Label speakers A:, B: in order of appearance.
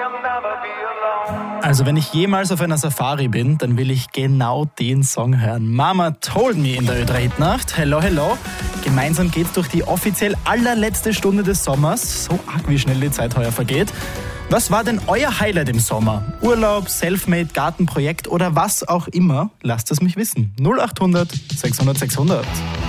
A: Also wenn ich jemals auf einer Safari bin, dann will ich genau den Song hören. Mama Told Me in der Ö3-Nacht. Hello, hello. Gemeinsam geht's durch die offiziell allerletzte Stunde des Sommers. So arg, wie schnell die Zeit heuer vergeht. Was war denn euer Highlight im Sommer? Urlaub, Selfmade, Gartenprojekt oder was auch immer? Lasst es mich wissen. 0800 600 600.